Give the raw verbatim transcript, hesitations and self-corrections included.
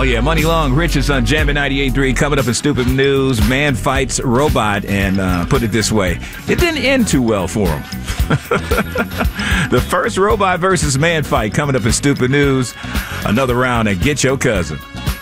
Oh, yeah, Money Long, Richards on Jammin' ninety-eight point three. Coming up in Stupid News, man fights robot, and uh, put it this way, it didn't end too well for him. The first robot versus man fight coming up in Stupid News. Another round at Get Your Cousin.